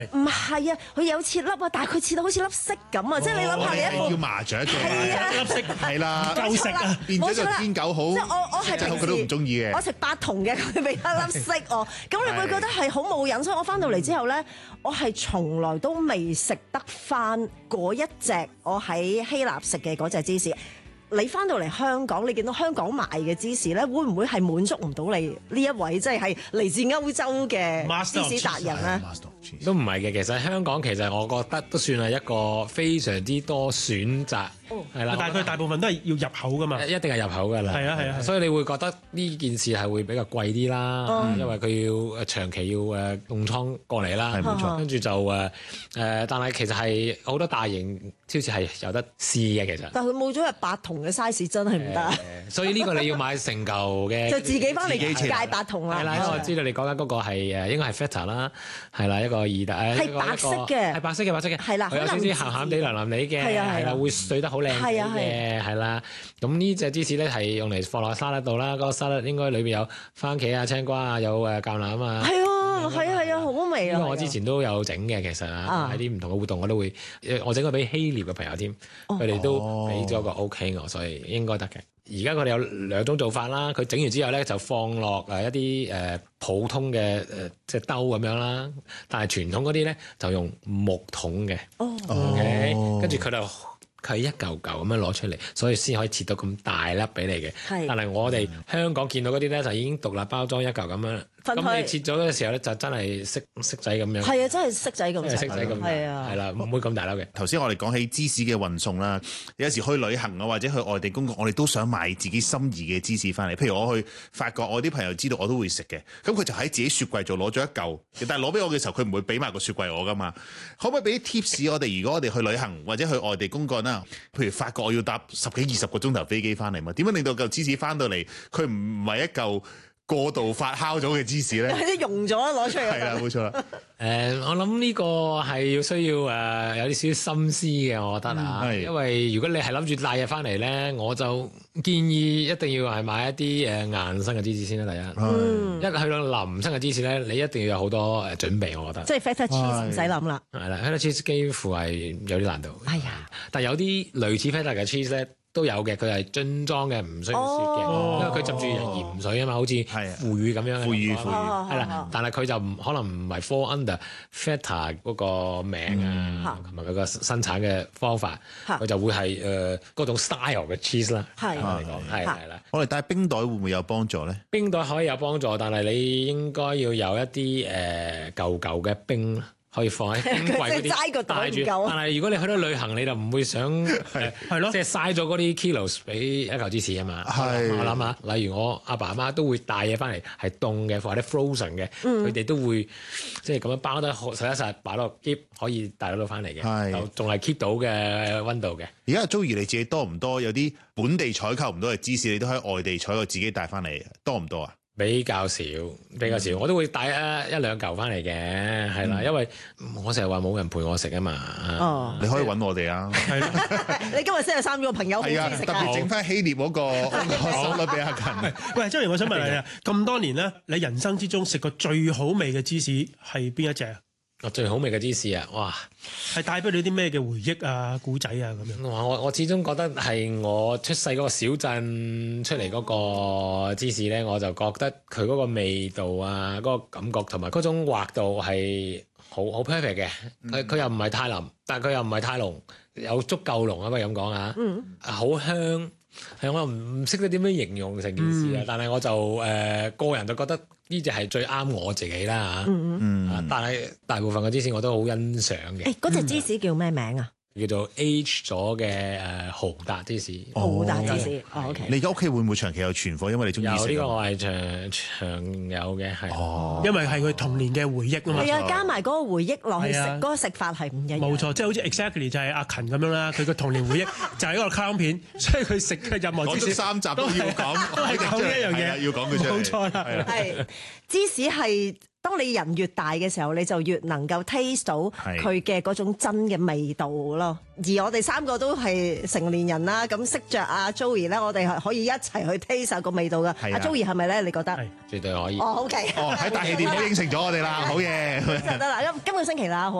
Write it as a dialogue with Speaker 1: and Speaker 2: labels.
Speaker 1: 唔係啊，佢有切粒啊，但係佢切到好似粒色咁啊！即係你諗下，你一
Speaker 2: 叫
Speaker 1: 副
Speaker 2: 麻雀嘅
Speaker 1: 係啊
Speaker 2: 粒色係啦，
Speaker 3: 夠食啊！
Speaker 2: 變咗就天狗好，
Speaker 1: 即係我係平時
Speaker 2: 佢都唔中意嘅。
Speaker 1: 我食八筒嘅，佢俾一粒色我，咁你會覺得係好冇癮。所以我翻到嚟之後咧，我係從來都未食得翻嗰一隻我喺希臘食嘅嗰隻芝士。你翻到嚟香港，你見到香港賣嘅芝士咧，會唔會係滿足唔到你呢一位即係嚟自歐洲嘅芝士達人咧？
Speaker 4: 都唔係嘅，其實香港其實我覺得都算係一個非常之多選擇，係啦。
Speaker 3: 但係佢大部分都係要入口噶嘛，
Speaker 4: 一定係入口㗎啦。
Speaker 3: 係啊，
Speaker 4: 所以你會覺得呢件事係會比較貴啲啦，因為佢要長期要凍倉過嚟啦，
Speaker 2: 係冇錯。
Speaker 4: 跟住就但係其實係好多大型超市係有得試嘅，其實。
Speaker 1: 但係佢冇咗日八筒嘅 size 真係唔得，
Speaker 4: 所以呢個你要買成嚿嘅，
Speaker 1: 就自己翻嚟戒八筒啦。
Speaker 4: 係啦，因為我知道你講緊嗰個係應該係 Feta 啦，係啦，一個意大
Speaker 1: 係白色嘅，
Speaker 4: 係白色嘅，
Speaker 1: 係啦，
Speaker 4: 佢有少少鹹鹹地、涼涼地嘅，係啦，會碎得好靚嘅，係啦。咁呢隻芝士咧係用嚟放落沙律度啦，嗰個沙律應該裏邊有番茄啊、青瓜啊、有橄欖啊。
Speaker 1: 係啊，好味啊！
Speaker 4: 因為我之前都有整嘅，其實喺啲唔同嘅活動我都會，我整過俾希臘嘅朋友添，佢哋都俾咗個 OK 我，所以應該得嘅。而家佢哋有兩種做法啦，佢整完之後咧就放落一啲普通嘅即係兜咁樣啦，但係傳統嗰啲咧就用木桶嘅，OK，跟住佢係一嚿嚿咁樣攞出嚟，所以先可以切到咁大粒俾你嘅。但係我哋香港見到嗰啲咧就已經獨立包裝一嚿咁樣。咁你切咗嘅時候咧，就真係骰仔咁樣。
Speaker 1: 係啊，真係骰仔咁。
Speaker 4: 骰仔咁。係啊，係啦，唔會咁大粒嘅。
Speaker 2: 頭先我哋講起芝士嘅運送啦，有時去旅行啊，或者去外地公幹，我哋都想買自己心儀嘅芝士翻嚟。譬如我去法國，我啲朋友知道我都會食嘅，咁佢就喺自己雪櫃度攞咗一嚿，但係攞俾我嘅時候，佢唔會俾埋個雪櫃我噶嘛。可唔可以俾啲 tips 我哋？如果我哋去旅行或者去外地公幹啦，譬如法國，我要搭10幾20個鐘頭飛機翻嚟嘛，點樣令到嚿芝士翻到嚟，佢唔係一嚿過度發酵咗嘅芝士咧，
Speaker 1: 啲溶咗攞出嚟。
Speaker 2: 係啦，冇錯啦。
Speaker 4: 我諗呢個係需要有啲少少心思嘅，我覺得啊，因為如果你係諗住帶嘢翻嚟咧，我就建議一定要係買一啲硬身嘅芝士先啦。第一，一去到腍身嘅芝士咧，你一定要有好多準備，我覺得。
Speaker 1: 即係 feta cheese 唔使諗啦。
Speaker 4: 係啦 ，feta cheese 幾乎係有啲難度。
Speaker 1: 係啊，
Speaker 4: 但係有啲類似 feta 嘅 cheese 咧。都有嘅，佢係樽裝嘅，唔需要雪嘅，因為佢浸住鹽水啊嘛，好似腐乳咁樣。
Speaker 2: 腐乳
Speaker 4: 係啦，但係佢就可能唔係 fall under feta 嗰個名啊，同埋佢個生產嘅方法，佢就會係嗰種 style 嘅 cheese 啦。係啦。
Speaker 2: 我哋帶冰袋會唔會有幫助咧？
Speaker 4: 冰袋可以有幫助，但係你應該要有一啲舊舊嘅冰。可以放喺冰櫃嗰啲帶住，但係如果你去到旅行，你就唔會想係咯，即係嘥咗嗰啲 kilos 俾一嚿芝士啊嘛。我諗下，例如我阿爸阿媽都會帶嘢翻嚟係凍嘅，或者 frozen 嘅，佢哋都會即係咁樣包得實一實，擺落 keep 可以帶到翻嚟嘅，就仲係 keep 到嘅溫度嘅。
Speaker 2: 而家Joey你自己多唔多有啲本地採購唔到嘅芝士，你都喺外地採購自己帶翻嚟，多唔多啊？
Speaker 4: 比較少，我都會帶一兩嚿翻嚟嘅，係啦，因為我成日話冇人陪我食啊嘛。
Speaker 2: 你可以揾我哋啊。係啦，
Speaker 1: 你今日先係3個朋友好中意食
Speaker 2: 特別整翻希臘嗰個手粒俾阿勤。
Speaker 3: 喂，周我想問你啊，咁多年咧，你人生之中食過最好味嘅芝士係邊一隻啊？
Speaker 4: 最好味嘅芝士啊！哇，
Speaker 3: 係帶俾你啲咩嘅回憶啊、古仔啊咁樣？
Speaker 4: 我始終覺得係我出世嗰個小鎮出嚟嗰個芝士咧，我就覺得佢嗰個味道啊、嗰個感覺同埋嗰種滑度係好 perfect 嘅。佢又唔係太腍，但係佢又唔係太濃，有足夠濃啊！不如咁講啊，好香。係我又唔識得點樣形容成件事啊，但係我就個人就覺得呢隻係最啱我自己啦嚇。但係大部分嘅芝士我都好欣賞嘅。
Speaker 1: 嗰隻芝士叫咩名啊？
Speaker 4: 叫做 age 咗嘅豪達芝士。
Speaker 1: 豪達芝士，OK。
Speaker 2: 你而家屋企會唔會長期有存貨？因為你中意食。
Speaker 4: 有呢個我係長有嘅，係。
Speaker 3: 因為係佢童年嘅回憶啊嘛。
Speaker 1: 係啊，加埋嗰個回憶落去食，嗰個食法係唔一樣。
Speaker 3: 冇錯，即係好似 exactly 就係阿勤咁樣啦。佢個童年回憶就係一個卡通片，所以佢食嘅任何芝士
Speaker 2: 3集都要講，
Speaker 3: 都係講呢一樣嘢，
Speaker 2: 要講佢出嚟。
Speaker 3: 冇錯啦。
Speaker 1: 係芝士係當你人越大嘅時候，你就越能夠 taste 到佢嘅嗰種真嘅味道咯。而我哋3個都係成年人啦，咁識着阿 Joey 咧，我哋係可以一齊去 taste 下個味道噶。阿 Joey 係咪咧？你覺得？
Speaker 4: 絕對可以。
Speaker 1: 哦，OK。
Speaker 2: 哦，喺大氣電波應承咗我哋啦，好嘢。
Speaker 1: 就得啦，今個星期啦，好。